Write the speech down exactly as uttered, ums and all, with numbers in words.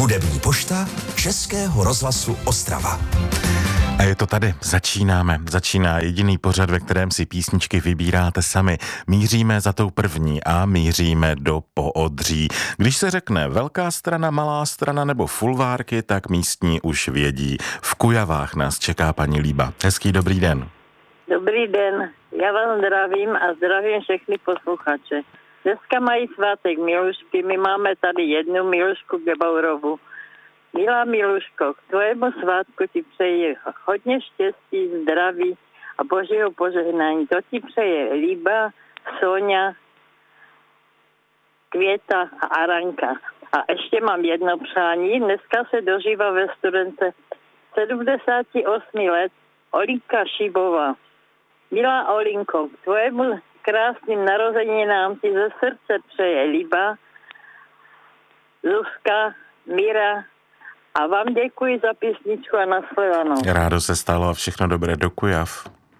Hudební pošta Českého rozhlasu Ostrava. A je to tady, začínáme. Začíná jediný pořad, ve kterém si písničky vybíráte sami. Míříme za tou první a míříme do Poodří. Když se řekne velká strana, malá strana nebo fulvárky, tak místní už vědí. V Kujavách nás čeká paní Líba. Hezký dobrý den. Dobrý den, já vás zdravím a zdravím všechny posluchače. Dneska mají svátek Milušky, my máme tady jednu Milušku Gebaurovu. Milá Miluško, k tvojemu svátku ti přeji hodně štěstí, zdraví a božího požehnání. To ti přeje Líba, Soňa, Květa a Aranka. A ještě mám jedno přání. Dneska se dožívá ve studence sedmdesát osm let Olinka Šibová. Milá Olinko, k tvojemu krásným narozeninám ti ze srdce přeje Líba, Zuzka, Míra a vám děkuji za písničku a nashledanou. Rádo se stalo a všechno dobré do Kujav.